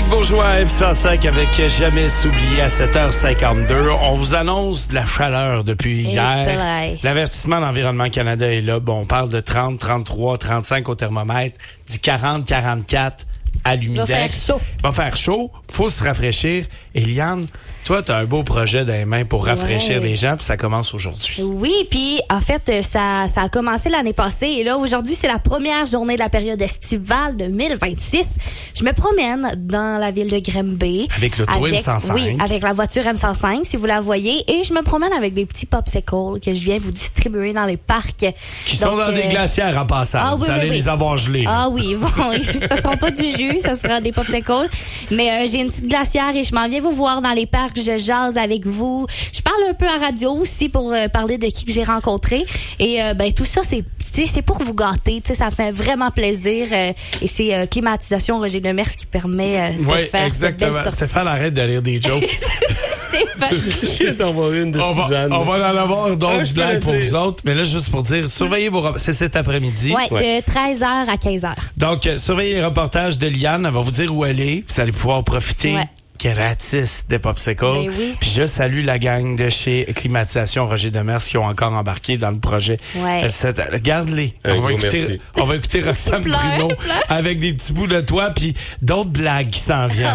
Bourgeois, MC5 avec Jamais s'oublier à 7h52. On vous annonce de la chaleur depuis hier. L'avertissement d'Environnement Canada est là. Bon, on parle de 30, 33, 35 au thermomètre, du 40, 44 à l'humidex. Va faire chaud. Faut se rafraîchir. Eliane, toi, tu as un beau projet dans les mains pour rafraîchir les gens, puis ça commence aujourd'hui. Oui, puis en fait, ça a commencé l'année passée. Et là, aujourd'hui, c'est la première journée de la période estivale 2026. Je me promène dans la ville de Granby. Avec l'auto M105. Oui, avec la voiture M105, si vous la voyez. Et je me promène avec des petits popsicles que je viens vous distribuer dans les parcs. Qui sont dans des glacières en passant. Vous allez les avoir gelés. Ah oui, bon, ça ne sera pas du jus, ça sera des popsicles. Mais j'ai une petite glacière et je m'en viens vous voir dans les parcs. Je jase avec vous. Je parle un peu à radio aussi pour parler de qui que j'ai rencontré. Et tout ça, c'est pour vous gâter. Ça fait vraiment plaisir. Et c'est Climatisation Roger Demers qui permet de faire exactement. Cette belle sortie. Stéphane, arrête de lire des jokes. Stéphane. Je viens d'envoyer une de Suzanne. On va en avoir d'autres blagues pour vous autres. Mais là, juste pour dire, surveillez vos reportages. C'est cet après-midi. Oui, de 13h à 15h. Donc, surveillez les reportages de Liane. Elle va vous dire où elle est. Vous allez pouvoir profiter. Ouais. Gratis des popsicles. Ben oui. Puis je salue la gang de chez Climatisation Roger Demers qui ont encore embarqué dans le projet. Ouais. Regarde-les. On va écouter Roxane Bruno avec des petits bouts de toi puis d'autres blagues qui s'en viennent.